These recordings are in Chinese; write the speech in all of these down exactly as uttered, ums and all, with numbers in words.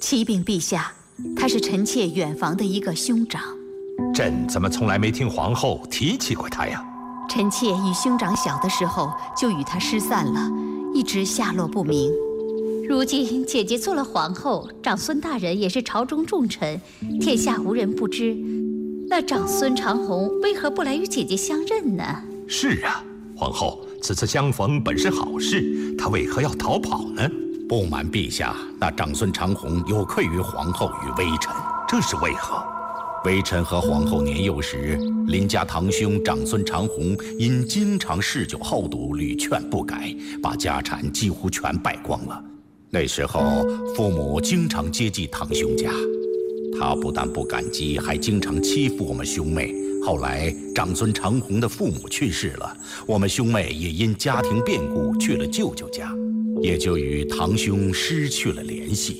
启禀陛下，他是臣妾远房的一个兄长。 朕怎么从来没听皇后提起过他呀？ 臣妾与兄长小的时候就与他失散了，一直下落不明。 如今姐姐做了皇后，长孙大人也是朝中重臣，天下无人不知。那长孙长虹为何不来与姐姐相认呢？ 是啊，皇后，此次相逢本是好事，他为何要逃跑呢？ 不瞒陛下，那长孙长虹有愧于皇后与微臣。 这是为何？ 微臣和皇后年幼时，邻家堂兄长孙长虹因经常嗜酒好赌，屡劝不改，把家产几乎全败光了。那时候父母经常接济堂兄家，他不但不感激，还经常欺负我们兄妹。后来长孙长虹的父母去世了，我们兄妹也因家庭变故去了舅舅家，也就与堂兄失去了联系。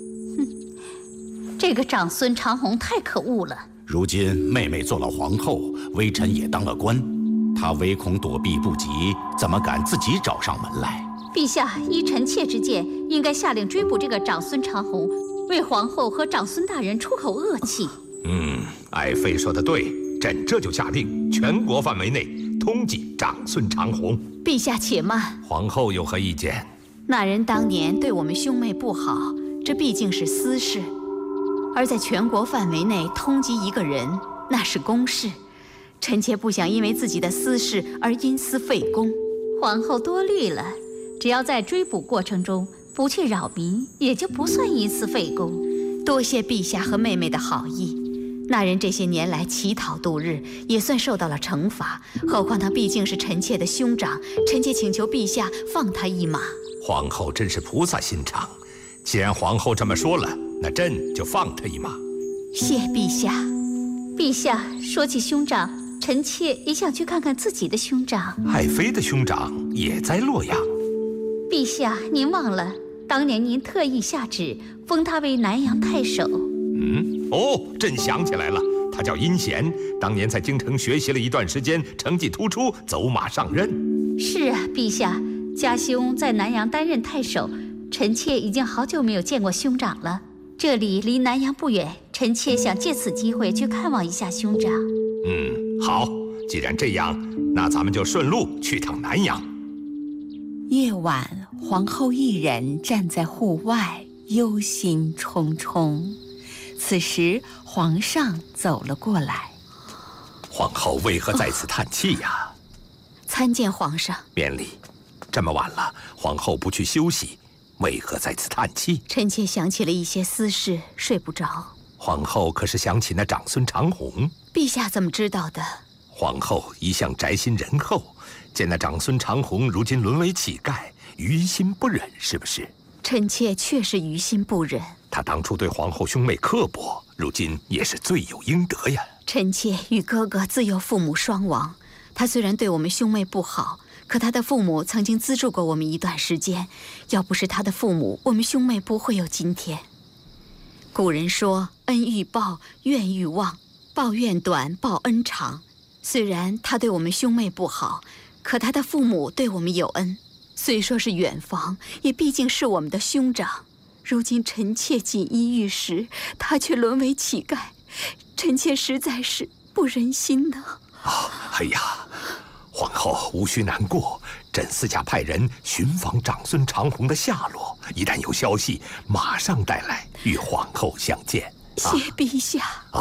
这个长孙长虹太可恶了。 如今妹妹做了皇后，微臣也当了官，他唯恐躲避不及，怎么敢自己找上门来？ 陛下依臣妾之见，应该下令追捕这个长孙长虹，为皇后和长孙大人出口恶气。 嗯，爱妃说的对，朕这就下令，全国范围内通缉长孙长虹。 陛下且慢， 皇后有何意见？ 那人当年对我们兄妹不好，这毕竟是私事。而在全国范围内通缉一个人，那是公事。臣妾不想因为自己的私事而因私废公。 皇后多虑了，只要在追捕过程中不去扰民，也就不算因私废公。 多谢陛下和妹妹的好意。那人这些年来乞讨度日，也算受到了惩罚。何况他毕竟是臣妾的兄长，臣妾请求陛下放他一马。 皇后真是菩萨心肠，既然皇后这么说了，那朕就放他一马。 谢陛下。 陛下说起兄长，臣妾也想去看看自己的兄长。 爱妃的兄长也在洛阳。 陛下，您忘了，当年您特意下旨封他为南阳太守。 嗯，哦，朕想起来了，他叫殷贤，当年在京城学习了一段时间，成绩突出，走马上任。 是啊，陛下，家兄在南阳担任太守，臣妾已经好久没有见过兄长了。这里离南阳不远，臣妾想借此机会去看望一下兄长。 嗯，好，既然这样，那咱们就顺路去趟南阳。 夜晚，皇后一人站在户外，忧心忡忡。此时，皇上走了过来。 皇后为何在此叹气呀？ 参见皇上。 免礼。这么晚了，皇后不去休息，为何在此叹气？ 臣妾想起了一些私事，睡不着。 皇后可是想起那长孙长虹？ 陛下怎么知道的？ 皇后一向宅心仁厚，见那长孙长虹如今沦为乞丐，于心不忍，是不是？ 臣妾确实于心不忍。 他当初对皇后兄妹刻薄，如今也是罪有应得呀。 臣妾与哥哥自幼父母双亡，他虽然对我们兄妹不好，可他的父母曾经资助过我们一段时间，要不是他的父母，我们兄妹不会有今天。古人说恩欲报，怨欲忘，报怨短，报恩长。虽然他对我们兄妹不好，可他的父母对我们有恩，虽说是远房，也毕竟是我们的兄长。如今臣妾锦衣玉食，他却沦为乞丐，臣妾实在是不忍心呢。 哦，哎呀，皇后无需难过，朕私下派人寻访长孙长虹的下落，一旦有消息，马上带来与皇后相见。 谢陛下。 哦。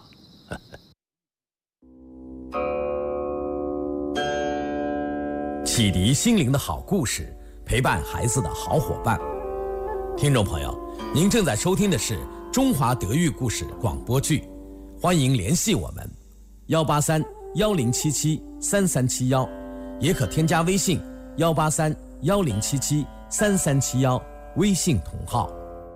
启迪心灵的好故事，陪伴孩子的好伙伴。听众朋友，您正在收听的是中华德育故事广播剧，欢迎联系我们幺八三幺零七七三三七幺，也可添加微信幺八三幺零七七三三七幺，微信同号。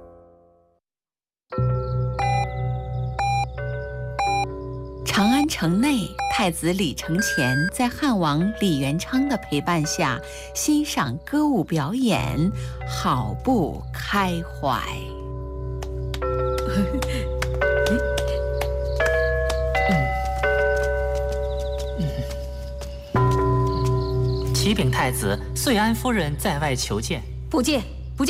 长安城内，太子李承乾在汉王李元昌的陪伴下欣赏歌舞表演，好不开怀。 启禀太子，遂安夫人在外求见。 不见，不见，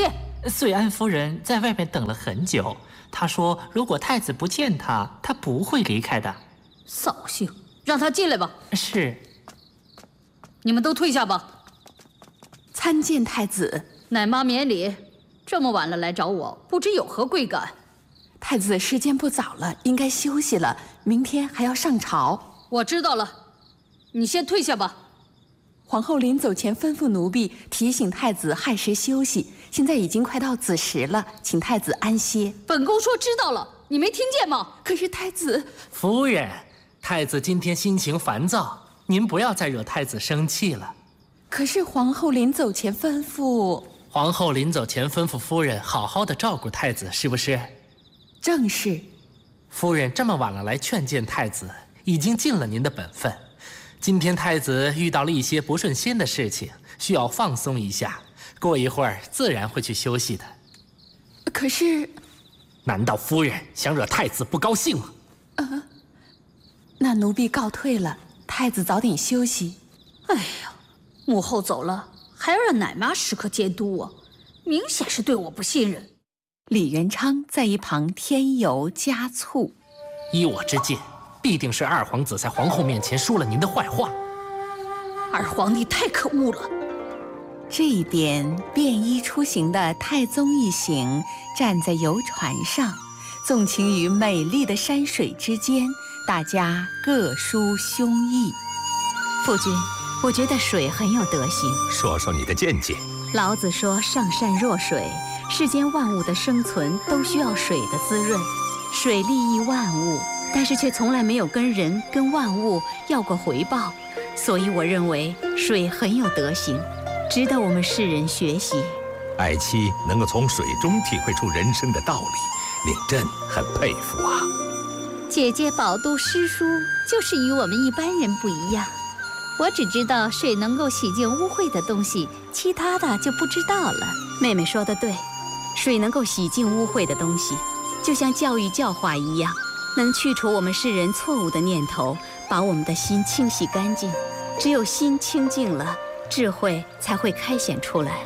穗安夫人在外面等了很久，她说如果太子不见她，她不会离开的。 扫兴，让他进来吧。 是。 你们都退下吧。 参见太子。 奶妈免礼，这么晚了来找我，不知有何贵干？ 太子时间不早了，应该休息了，明天还要上朝。 我知道了，你先退下吧。 皇后临走前吩咐奴婢提醒太子亥时休息，现在已经快到子时了，请太子安歇。 本宫说知道了，你没听见吗？ 可是太子…… 夫人，太子今天心情烦躁，您不要再惹太子生气了。 可是皇后临走前吩咐…… 皇后临走前吩咐夫人好好的照顾太子，是不是？ 正是。 夫人这么晚了来劝谏太子，已经尽了您的本分。今天太子遇到了一些不顺心的事情，需要放松一下，过一会儿自然会去休息的。 可是， 难道夫人想惹太子不高兴吗？ 呃，那奴婢告退了，太子早点休息。 哎呀，母后走了，还要让奶妈时刻监督我，明显是对我不信任。 李元昌在一旁添油加醋。 依我之见，必定是二皇子在皇后面前说了您的坏话。 二皇帝太可恶了。 这一边，便衣出行的太宗一行站在游船上，纵情于美丽的山水之间，大家各抒胸臆。 父君，我觉得水很有德行。 说说你的见解。 老子说：“上善若水。”世间万物的生存都需要水的滋润，水利益万物，但是却从来没有跟人跟万物要过回报，所以我认为水很有德行，值得我们世人学习。 爱妻能够从水中体会出人生的道理，令朕很佩服啊。 姐姐饱读诗书，就是与我们一般人不一样。我只知道水能够洗净污秽的东西，其他的就不知道了。 妹妹说得对。水能够洗净污秽的东西，就像教育教化一样，能去除我们世人错误的念头，把我们的心清洗干净。只有心清净了，智慧才会开显出来。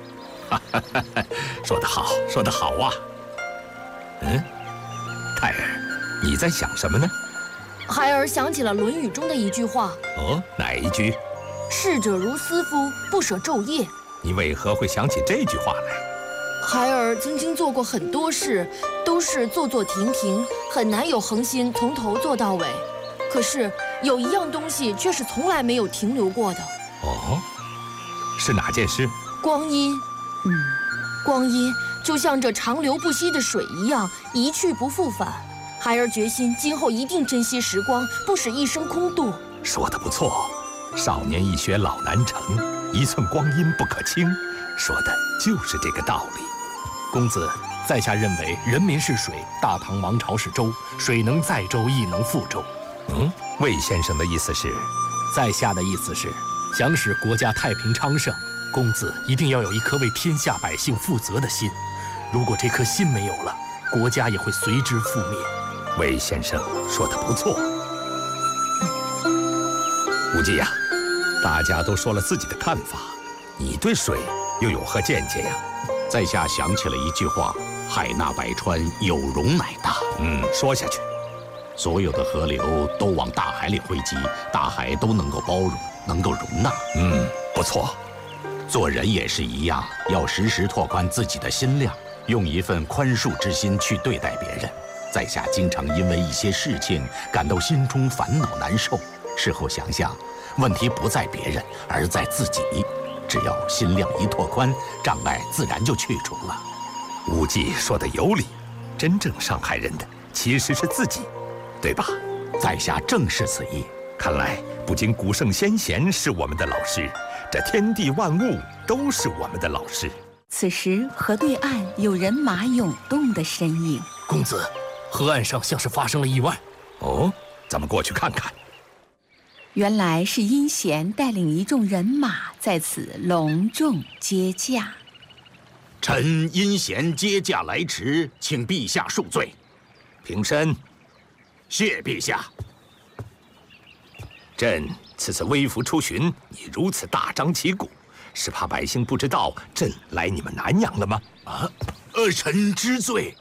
说得好，说得好啊！嗯，泰儿，你在想什么呢？ 孩儿想起了《论语》中的一句话。 哦，哪一句？ 逝者如斯夫，不舍昼夜。 你为何会想起这句话来？ 孩儿曾经做过很多事，都是做做停停，很难有恒心从头做到尾。可是有一样东西却是从来没有停留过的。 哦，是哪件事？ 光阴。 嗯， 光阴就像这长流不息的水一样，一去不复返。孩儿决心今后一定珍惜时光，不使一生空度。 说得不错，少年易学老难成，一寸光阴不可轻，说的就是这个道理。 公子，在下认为人民是水，大唐王朝是舟，水能载舟，亦能覆舟。 嗯，魏先生的意思是？ 在下的意思是，想使国家太平昌盛，公子一定要有一颗为天下百姓负责的心。如果这颗心没有了，国家也会随之覆灭。 魏先生说得不错。无忌呀，大家都说了自己的看法，你对水又有何见解呀？ 在下想起了一句话：海纳百川，有容乃大。 嗯，说下去。 所有的河流都往大海里汇集，大海都能够包容，能够容纳。 嗯，不错。 做人也是一样，要时时拓宽自己的心量，用一份宽恕之心去对待别人。在下经常因为一些事情感到心中烦恼难受，事后想想，问题不在别人，而在自己。只要心量一拓宽，障碍自然就去除了。 无忌说的有理，真正伤害人的其实是自己，对吧？ 在下正是此意。 看来不仅古圣先贤是我们的老师，这天地万物都是我们的老师。 此时河对岸有人马涌动的身影。 公子，河岸上像是发生了意外。 哦，咱们过去看看。 原来是殷贤带领一众人马在此隆重接驾。 臣殷贤接驾来迟，请陛下恕罪。 平身。 谢陛下。 朕此次微服出巡，你如此大张旗鼓， 是怕百姓不知道朕来你们南阳了吗？ 啊，呃，臣知罪。